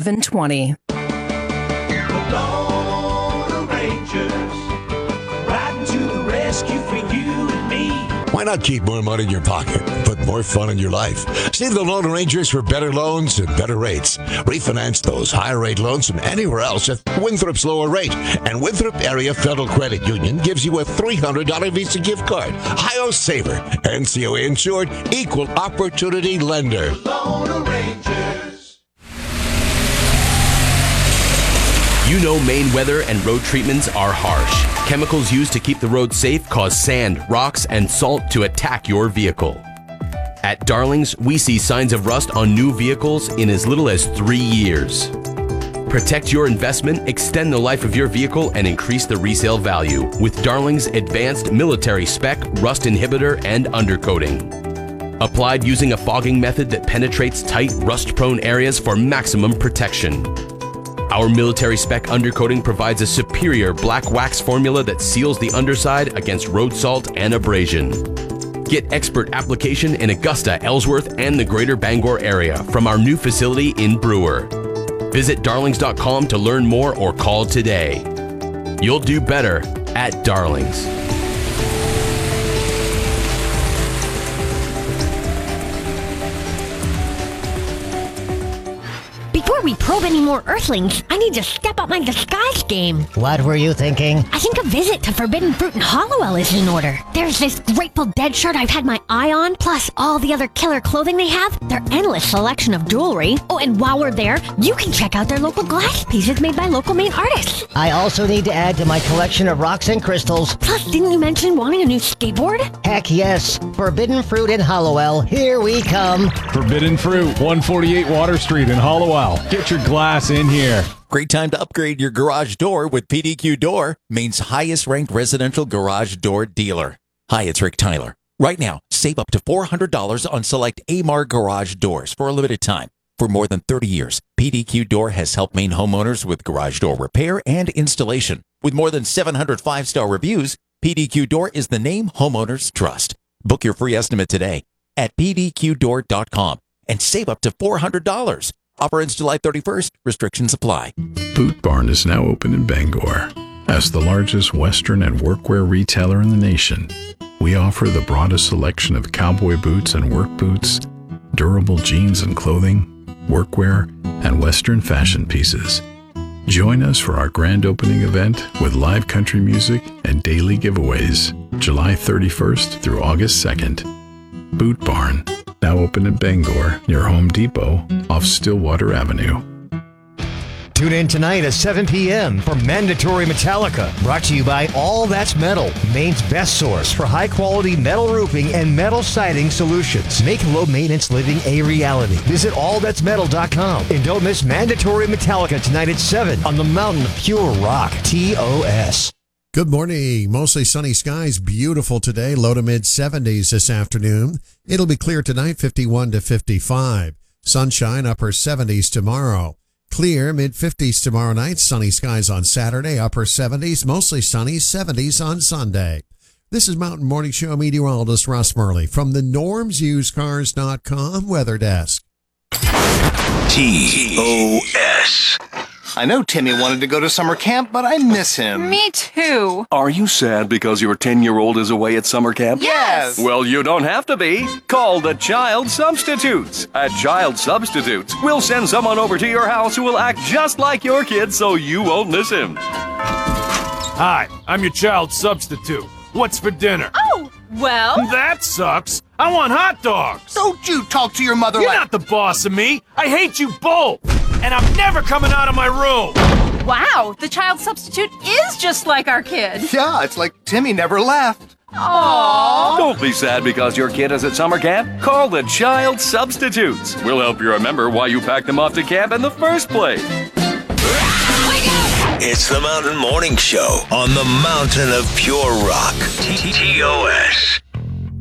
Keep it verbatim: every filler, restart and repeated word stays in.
seven twenty. The Lone Rangers, riding to the rescue for you and me. Why not keep more money in your pocket, put more fun in your life? See the Lone Rangers for better loans and better rates. Refinance those higher rate loans from anywhere else at Winthrop's lower rate. And Winthrop Area Federal Credit Union gives you a three hundred dollars Visa gift card. Hi-Yo Saver, N C O A insured, equal opportunity lender. Lone Rangers. You know Maine weather and road treatments are harsh. Chemicals used to keep the road safe cause sand, rocks, and salt to attack your vehicle. At Darlings, we see signs of rust on new vehicles in as little as three years. Protect your investment, extend the life of your vehicle, and increase the resale value with Darlings' advanced military spec rust inhibitor and undercoating. Applied using a fogging method that penetrates tight, rust-prone areas for maximum protection. Our military spec undercoating provides a superior black wax formula that seals the underside against road salt and abrasion. Get expert application in Augusta, Ellsworth, and the greater Bangor area from our new facility in Brewer. Visit darlings dot com to learn more or call today. You'll do better at Darlings. Before we probe any more Earthlings, I need to step up my disguise game. What were you thinking? I think a visit to Forbidden Fruit in Hollowell is in order. There's this Grateful Dead shirt I've had my eye on, plus all the other killer clothing they have, their endless selection of jewelry. Oh, and while we're there, you can check out their local glass pieces made by local Maine artists. I also need to add to my collection of rocks and crystals. Plus, didn't you mention wanting a new skateboard? Heck yes. Forbidden Fruit in Hollowell. Here we come. Forbidden Fruit, one forty-eight Water Street in Hollowell. Get your glass in here. Great time to upgrade your garage door with P D Q Door, Maine's highest-ranked residential garage door dealer. Hi, it's Rick Tyler. Right now, save up to four hundred dollars on select Amar garage doors for a limited time. For more than thirty years, P D Q Door has helped Maine homeowners with garage door repair and installation. With more than seven hundred five-star reviews, P D Q Door is the name homeowners trust. Book your free estimate today at p d q door dot com and save up to four hundred dollars. Offer ends July thirty-first. Restrictions apply. Boot Barn is now open in Bangor. As the largest Western and workwear retailer in the nation, we offer the broadest selection of cowboy boots and work boots, durable jeans and clothing, workwear, and Western fashion pieces. Join us for our grand opening event with live country music and daily giveaways, July thirty-first through August second. Boot Barn, now open in Bangor, near Home Depot, off Stillwater Avenue. Tune in tonight at seven p.m. for Mandatory Metallica, brought to you by All That's Metal, Maine's best source for high-quality metal roofing and metal siding solutions. Make low-maintenance living a reality. Visit all that's metal dot com and don't miss Mandatory Metallica tonight at seven on the Mountain of Pure Rock, T O S. Good morning. Mostly sunny skies. Beautiful today. Low to mid seventies this afternoon. It'll be clear tonight, fifty-one to fifty-five. Sunshine, upper seventies tomorrow. Clear, mid fifties tomorrow night. Sunny skies on Saturday, upper seventies. Mostly sunny, seventies on Sunday. This is Mountain Morning Show meteorologist Russ Murley from the norms used cars dot com weather desk. T O S. I know Timmy wanted to go to summer camp, but I miss him. Me too. Are you sad because your ten-year-old is away at summer camp? Yes. Well, you don't have to be. Call the Child Substitutes. At Child Substitutes, we'll send someone over to your house who will act just like your kid so you won't miss him. Hi, I'm your child substitute. What's for dinner? Oh, well. That sucks. I want hot dogs. Don't you talk to your mother You're like... not the boss of me. I hate you both. And I'm never coming out of my room. Wow, the child substitute is just like our kid. Yeah, it's like Timmy never left. Aww. Don't be sad because your kid is at summer camp. Call the Child Substitutes. We'll help you remember why you packed them off to camp in the first place. It's the Mountain Morning Show on the Mountain of Pure Rock. T O S.